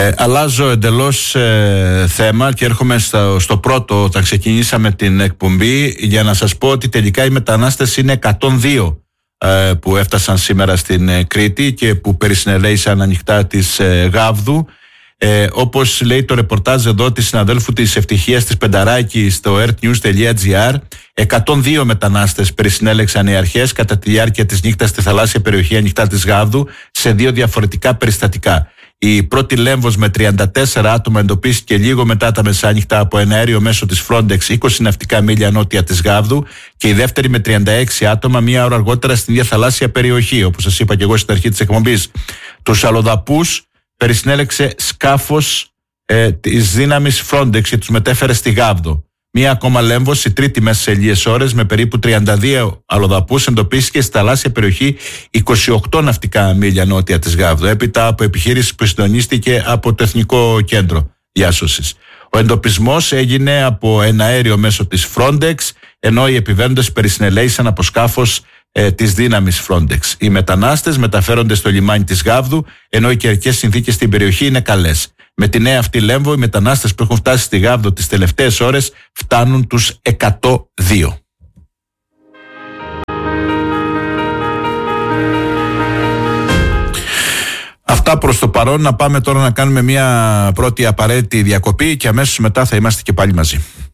Αλλάζω εντελώς θέμα και έρχομαι στο πρώτο όταν ξεκινήσαμε την εκπομπή για να σας πω ότι τελικά οι μετανάστες είναι 102 που έφτασαν σήμερα στην Κρήτη και που περισυνελέησαν ανοιχτά της Γάβδου. Όπως λέει το ρεπορτάζ εδώ της συναδέλφου της Ευτυχίας της Πενταράκη στο earthnews.gr, 102 μετανάστες περισυνέλεξαν οι αρχές κατά τη διάρκεια της νύχτας στη θαλάσσια περιοχή ανοιχτά της Γάβδου σε 2 διαφορετικά περιστατικά. Η πρώτη Λέμβος με 34 άτομα εντοπίστηκε λίγο μετά τα μεσάνυχτα από ένα αέριο μέσω της Frontex 20 ναυτικά μίλια νότια της Γάβδου και η δεύτερη με 36 άτομα μία ώρα αργότερα στην ίδια θαλάσσια περιοχή. Όπως σας είπα και εγώ στην αρχή της εκπομπής, τους αλλοδαπούς περισυνέλεξε σκάφος της δύναμης Frontex και τους μετέφερε στη Γάβδο. Μία ακόμα Λέμβος, η τρίτη μέσα σε λίγες ώρες, με περίπου 32 αλλοδαπούς, εντοπίστηκε στη θαλάσσια περιοχή 28 ναυτικά μίλια νότια της Γάβδου, έπειτα από επιχείρηση που συντονίστηκε από το Εθνικό Κέντρο Διάσωσης. Ο εντοπισμός έγινε από ένα αέριο μέσω της Frontex, ενώ οι επιβαίνοντες περισυνελέησαν από σκάφος της δύναμης Frontex. Οι μετανάστες μεταφέρονται στο λιμάνι της Γάβδου, ενώ οι καιρικές συνθήκες στην περιοχή είναι καλές. Με τη νέα αυτή Λέμβο, οι μετανάστες που έχουν φτάσει στη Γάβδο τις τελευταίες ώρες φτάνουν τους 102. Αυτά προς το παρόν. Να πάμε τώρα να κάνουμε μια πρώτη απαραίτητη διακοπή και αμέσως μετά θα είμαστε και πάλι μαζί.